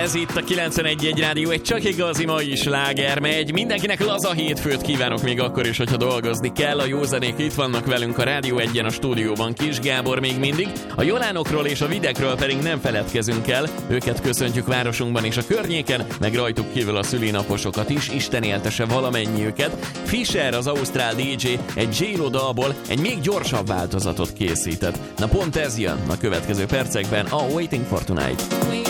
Ez itt a 91.1 Rádió, egy csak igazi mai sláger megy. Mindenkinek laza hétfőt kívánok még akkor is, hogyha dolgozni kell. A józanék itt vannak velünk a Rádió 1-en a stúdióban, Kis Gábor még mindig. A Jolánokról és a Videkről pedig nem feledkezünk el. Őket köszöntjük városunkban és a környéken, meg rajtuk kívül a szülinaposokat is. Isten éltese valamennyiüket. Fisher, az ausztrál DJ, egy J-Lo dalból egy még gyorsabb változatot készített. Na pont ez jön a következő percekben, a Waiting for Tonight.